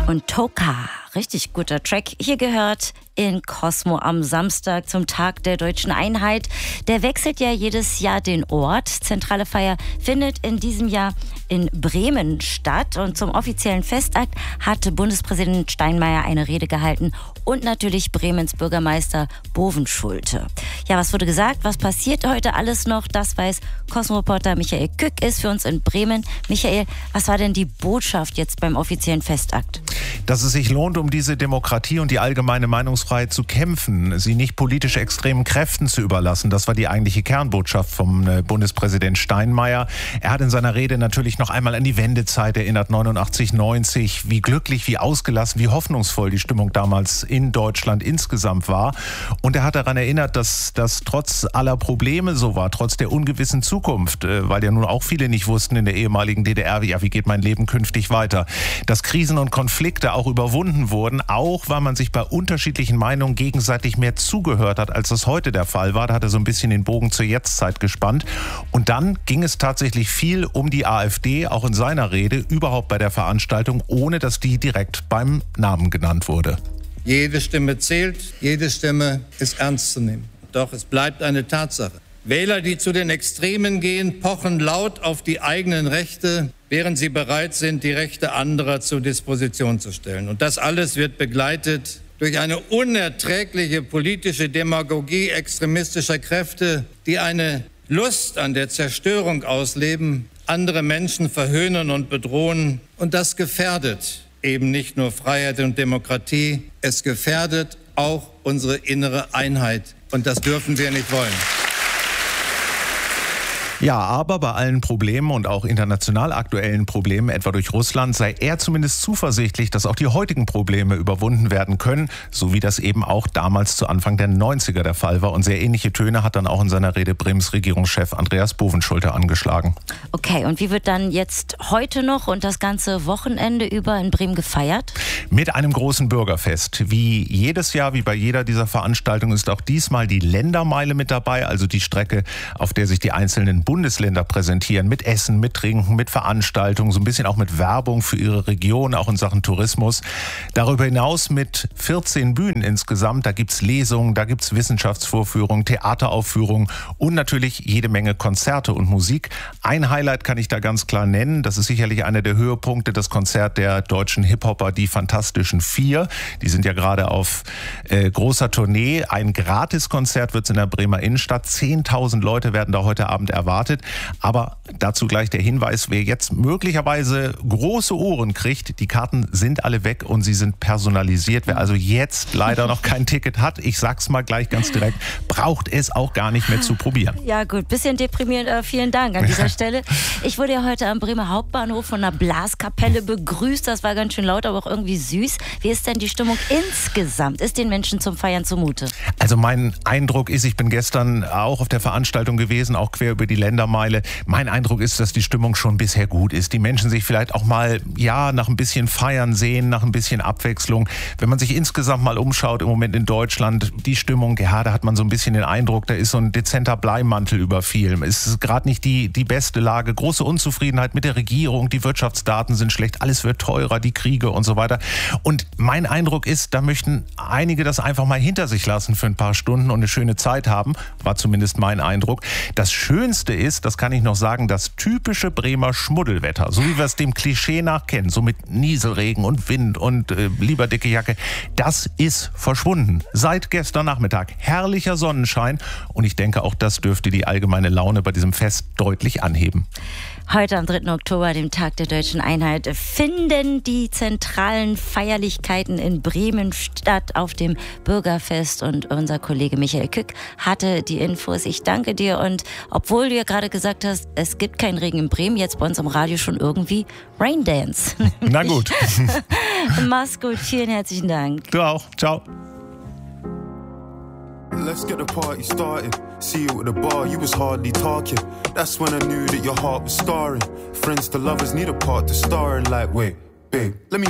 Und Toka, richtig guter Track, hier gehört in Cosmo am Samstag zum Tag der Deutschen Einheit. Der wechselt ja jedes Jahr den Ort. Zentrale Feier findet in diesem Jahr in Bremen statt. Und zum offiziellen Festakt hatte Bundespräsident Steinmeier eine Rede gehalten und natürlich Bremens Bürgermeister Bovenschulte. Ja, was wurde gesagt? Was passiert heute alles noch? Das weiß Cosmo-Reporter Michael Kück, ist für uns in Bremen. Michael, was war denn die Botschaft jetzt beim offiziellen Festakt? Dass es sich lohnt, um diese Demokratie und die allgemeine Meinungsfreiheit zu kämpfen, sie nicht politisch extremen Kräften zu überlassen. Das war die eigentliche Kernbotschaft vom Bundespräsident Steinmeier. Er hat in seiner Rede natürlich noch einmal an die Wendezeit erinnert, 89, 90, wie glücklich, wie ausgelassen, wie hoffnungsvoll die Stimmung damals in Deutschland insgesamt war. Und er hat daran erinnert, dass das trotz aller Probleme so war, trotz der ungewissen Zukunft, weil ja nun auch viele nicht wussten in der ehemaligen DDR, ja, wie geht mein Leben künftig weiter, dass Krisen und Konflikte auch überwunden wurden, auch weil man sich bei unterschiedlichen Meinungen gegenseitig mehr zugehört hat, als das heute der Fall war. Da hat er so ein bisschen den Bogen zur Jetztzeit gespannt. Und dann ging es tatsächlich viel um die AfD, auch in seiner Rede, überhaupt bei der Veranstaltung, ohne dass die direkt beim Namen genannt wurde. Jede Stimme zählt, jede Stimme ist ernst zu nehmen. Doch es bleibt eine Tatsache. Wähler, die zu den Extremen gehen, pochen laut auf die eigenen Rechte, während sie bereit sind, die Rechte anderer zur Disposition zu stellen. Und das alles wird begleitet durch eine unerträgliche politische Demagogie extremistischer Kräfte, die eine Lust an der Zerstörung ausleben, andere Menschen verhöhnen und bedrohen. Und das gefährdet eben nicht nur Freiheit und Demokratie, es gefährdet auch unsere innere Einheit. Und das dürfen wir nicht wollen. Ja, aber bei allen Problemen und auch international aktuellen Problemen, etwa durch Russland, sei er zumindest zuversichtlich, dass auch die heutigen Probleme überwunden werden können, so wie das eben auch damals zu Anfang der 90er der Fall war. Und sehr ähnliche Töne hat dann auch in seiner Rede Bremens Regierungschef Andreas Bovenschulte angeschlagen. Okay, und wie wird dann jetzt heute noch und das ganze Wochenende über in Bremen gefeiert? Mit einem großen Bürgerfest. Wie jedes Jahr, wie bei jeder dieser Veranstaltungen, ist auch diesmal die Ländermeile mit dabei, also die Strecke, auf der sich die einzelnen Bundesländer präsentieren, mit Essen, mit Trinken, mit Veranstaltungen, so ein bisschen auch mit Werbung für ihre Region, auch in Sachen Tourismus. Darüber hinaus mit 14 Bühnen insgesamt, da gibt's Lesungen, da gibt's Wissenschaftsvorführungen, Theateraufführungen und natürlich jede Menge Konzerte und Musik. Ein Highlight kann ich da ganz klar nennen, das ist sicherlich einer der Höhepunkte, das Konzert der deutschen Hip-Hopper, die Fantastischen Vier. Die sind ja gerade auf großer Tournee. Ein Gratiskonzert wird's in der Bremer Innenstadt. 10.000 Leute werden da heute Abend erwartet. Aber dazu gleich der Hinweis, wer jetzt möglicherweise große Ohren kriegt, die Karten sind alle weg und sie sind personalisiert. Wer also jetzt leider noch kein Ticket hat, ich sag's mal gleich ganz direkt, braucht es auch gar nicht mehr zu probieren. Ja gut, bisschen deprimierend, aber vielen Dank an dieser Stelle. Ich wurde ja heute am Bremer Hauptbahnhof von einer Blaskapelle begrüßt. Das war ganz schön laut, aber auch irgendwie süß. Wie ist denn die Stimmung insgesamt? Ist den Menschen zum Feiern zumute? Also mein Eindruck ist, ich bin gestern auch auf der Veranstaltung gewesen, auch quer über die Ländermeile. Mein Eindruck ist, dass die Stimmung schon bisher gut ist. Die Menschen sich vielleicht auch mal, ja, nach ein bisschen Feiern sehen, nach ein bisschen Abwechslung. Wenn man sich insgesamt mal umschaut im Moment in Deutschland, die Stimmung, ja, da hat man so ein bisschen den Eindruck, da ist so ein dezenter Bleimantel über vielem. Es ist gerade nicht die beste Lage. Große Unzufriedenheit mit der Regierung, die Wirtschaftsdaten sind schlecht, alles wird teurer, die Kriege und so weiter. Und mein Eindruck ist, da möchten einige das einfach mal hinter sich lassen für ein paar Stunden und eine schöne Zeit haben. War zumindest mein Eindruck. Das Schönste ist, das kann ich noch sagen, das typische Bremer Schmuddelwetter, so wie wir es dem Klischee nach kennen, so mit Nieselregen und Wind und lieber dicke Jacke, das ist verschwunden. Seit gestern Nachmittag herrlicher Sonnenschein und ich denke, auch das dürfte die allgemeine Laune bei diesem Fest deutlich anheben. Heute am 3. Oktober, dem Tag der Deutschen Einheit, finden die zentralen Feierlichkeiten in Bremen statt auf dem Bürgerfest. Und unser Kollege Michael Kück hatte die Infos. Ich danke dir. Und obwohl du ja gerade gesagt hast, es gibt keinen Regen in Bremen, jetzt bei uns im Radio schon irgendwie Raindance. Na gut. Mach's gut. Vielen herzlichen Dank. Du auch. Ciao. Let's get the party started. See you at the bar, you was hardly talking. That's when I knew that your heart was scarring. Friends to lovers need a part to star in. Like, wait, babe, let me